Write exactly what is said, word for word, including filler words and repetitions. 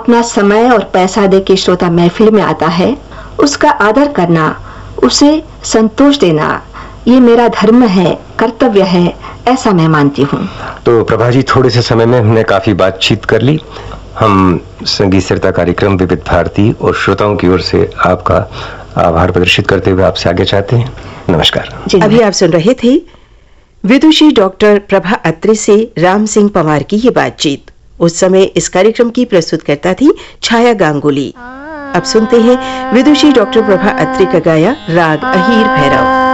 अपना समय और पैसा दे के श्रोता महफिल में आता है, उसका आदर करना, उसे संतोष देना, ये मेरा धर्म है, कर्तव्य है, ऐसा मैं मानती हूँ। तो प्रभा जी, थोड़े से समय में हमने काफी बातचीत कर ली। हम संगीत सरिता कार्यक्रम विविध भारती और श्रोताओं की ओर से आपका आभार प्रदर्शित करते हुए आपसे आगे चाहते हैं। नमस्कार। अभी आप सुन रहे थे विदुषी डॉक्टर प्रभा अत्रे से राम सिंह पंवार की ये बातचीत। उस समय इस कार्यक्रम की प्रस्तुतकर्ता थी छाया गांगुली। अब सुनते हैं विदुषी डॉक्टर प्रभा अत्रे का गाया राग अहीर भैरव।